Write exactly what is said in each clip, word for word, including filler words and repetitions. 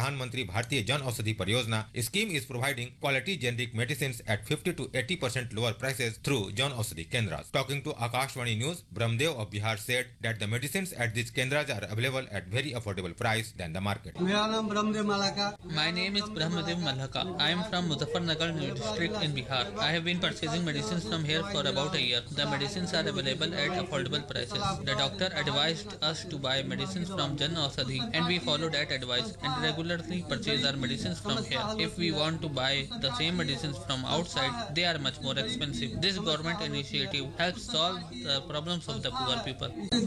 Pradhan Mantri Bharatiya Jan Aushadhi Pariyojana scheme is providing quality generic medicines at fifty to eighty percent lower prices through Jan Aushadhi Kendras. Talking to Akashvani News, Brahmdev of Bihar said that the medicines at these Kendras are available at very affordable price than the market. My name is Brahmadev Malhaka. I am from Muzaffarnagar district in Bihar. I have been purchasing medicines from here for about a year. The medicines are available at affordable prices. The doctor advised us to buy medicines from Jan Aushadhi and we follow that advice and regularly purchase our medicines from here. If we want to buy the same medicines from outside, they are much more expensive. This government initiative helps solve the problems of the poor people.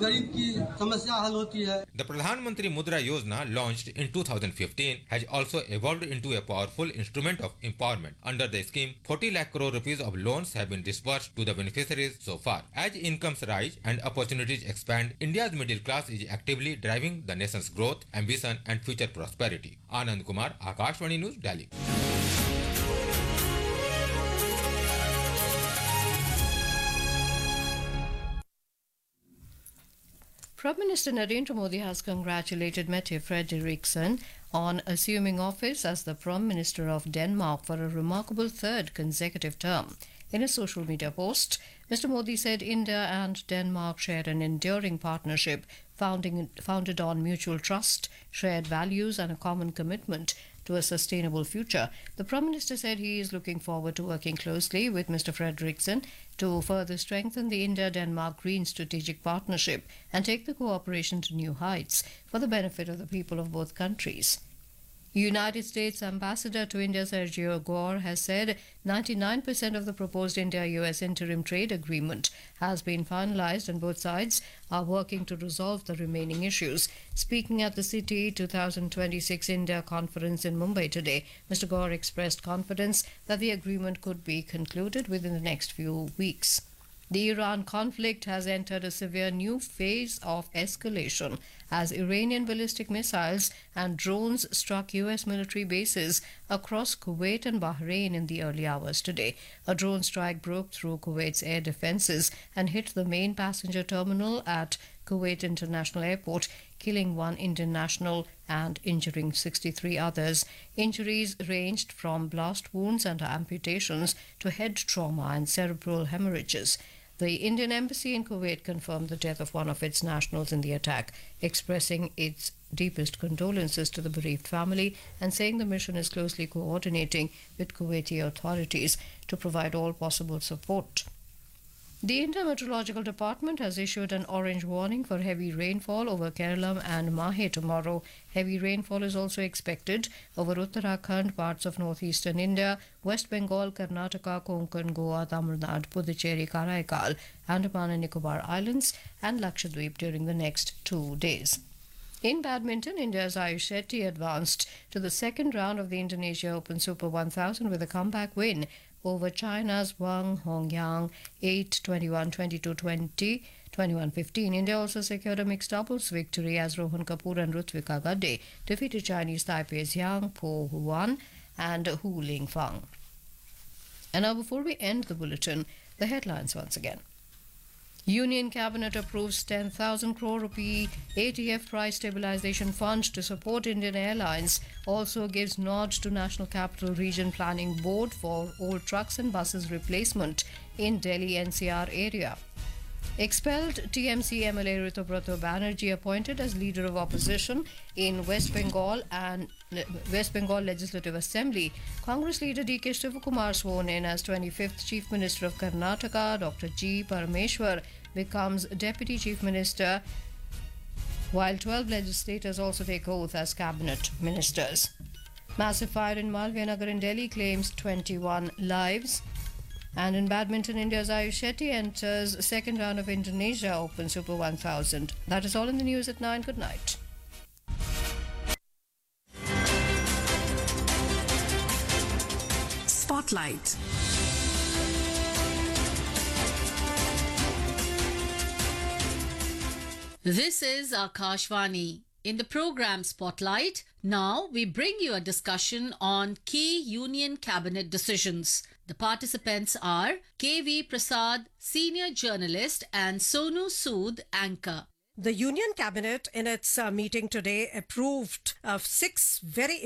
The Pradhan Mantri Mudra Yojana, launched in two thousand fifteen, has also evolved into a powerful instrument of empowerment. Under the scheme, forty lakh crore rupees of loans have been disbursed to the beneficiaries so far. As incomes rise and opportunities expand, India's middle class is actively driving the nation's growth, ambition and future prosperity. Anand Kumar, Akashvani News, Delhi. Prime Minister Narendra Modi has congratulated Mette Frederiksen on assuming office as the Prime Minister of Denmark for a remarkable third consecutive term. In a social media post, Mister Modi said India and Denmark share an enduring partnership founding, founded on mutual trust, shared values and a common commitment to a sustainable future. The Prime Minister said he is looking forward to working closely with Mister Frederiksen to further strengthen the India-Denmark Green Strategic Partnership and take the cooperation to new heights for the benefit of the people of both countries. United States Ambassador to India Sergio Gore has said ninety-nine percent of the proposed India-U S interim trade agreement has been finalized and both sides are working to resolve the remaining issues. Speaking at the City twenty twenty-six India conference in Mumbai today, Mister Gore expressed confidence that the agreement could be concluded within the next few weeks. The Iran conflict has entered a severe new phase of escalation as Iranian ballistic missiles and drones struck U S military bases across Kuwait and Bahrain in the early hours today. A drone strike broke through Kuwait's air defenses and hit the main passenger terminal at Kuwait International Airport, killing one Indian national and injuring sixty-three others. Injuries ranged from blast wounds and amputations to head trauma and cerebral hemorrhages. The Indian embassy in Kuwait confirmed the death of one of its nationals in the attack, expressing its deepest condolences to the bereaved family and saying the mission is closely coordinating with Kuwaiti authorities to provide all possible support. The India Meteorological Department has issued an orange warning for heavy rainfall over Kerala and Mahe tomorrow. Heavy rainfall is also expected over Uttarakhand, parts of northeastern India, West Bengal, Karnataka, Konkan, Goa, Tamil Nadu, Puducherry, Karaikal, Andaman and Nicobar Islands and Lakshadweep during the next two days. In badminton, India's Ayush Shetty advanced to the second round of the Indonesia Open Super one thousand with a comeback win over China's Wang Hongyang eight twenty-one, twenty-two twenty, twenty-one fifteen. India also secured a mixed doubles victory as Rohan Kapoor and Rutvika Gadde defeated Chinese Taipei's Yang Po Huan and Hu Lingfang. And now, before we end the bulletin, the headlines once again. Union Cabinet approves ten thousand crore rupee A T F price stabilization fund to support Indian Airlines. Also gives nod to National Capital Region Planning Board for old trucks and buses replacement in Delhi N C R area. Expelled T M C M L A Ritubrato Banerjee appointed as leader of opposition in West Bengal and West Bengal Legislative Assembly. Congress leader D K Shivakumar sworn in as twenty-fifth Chief Minister of Karnataka. Doctor G. Parameshwar becomes Deputy Chief Minister, while twelve legislators also take oath as cabinet ministers. Massive fire in Malviya Nagar in Delhi claims twenty-one lives. And in badminton, India's Ayush Shetty enters second round of Indonesia Open Super one thousand. That is all in the news at nine. Good night. Spotlight. This is Akashvani. In the program Spotlight, now we bring you a discussion on key Union Cabinet decisions. The participants are K V Prasad, senior journalist, and Sonu Sood, anchor. The Union Cabinet in its uh, meeting today approved of six very